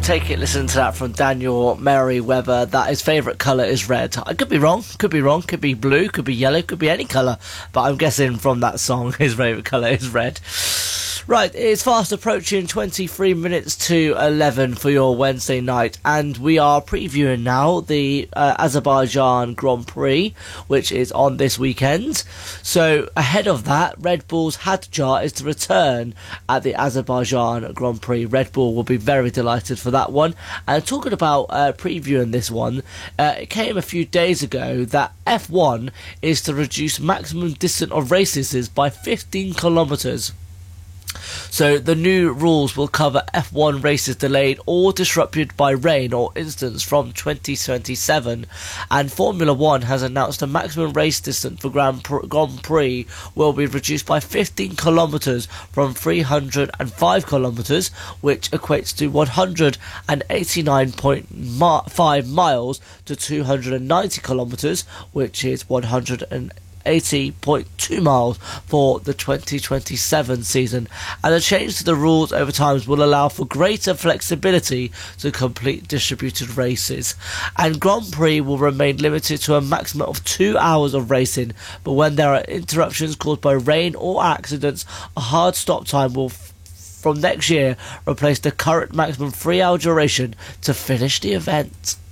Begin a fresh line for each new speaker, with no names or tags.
take it, listen to that from Daniel Merriweather, that his favourite colour is red. I could be wrong, could be blue, could be yellow, could be any colour, but I'm guessing from that song his favourite colour is red. Right, it's fast approaching 23 minutes to 11 for your Wednesday night, and we are previewing now the Azerbaijan Grand Prix, which is on this weekend. So ahead of that, Red Bull's Hadjar is to return at the Azerbaijan Grand Prix. Red Bull will be very delighted for that one. And talking about previewing this one, it came a few days ago that F1 is to reduce maximum distance of races by 15 kilometres. So the new rules will cover F1 races delayed or disrupted by rain or incidents from 2027, and Formula 1 has announced a maximum race distance for Grand Prix will be reduced by 15 kilometres from 305 kilometres, which equates to 189.5 miles, to 290 kilometres, which is 180.2 miles for the 2027 season. And the change to the rules over time will allow for greater flexibility to complete distributed races. And Grand Prix will remain limited to a maximum of 2 hours of racing, but when there are interruptions caused by rain or accidents, a hard stop time will from next year replace the current maximum 3-hour duration to finish the event.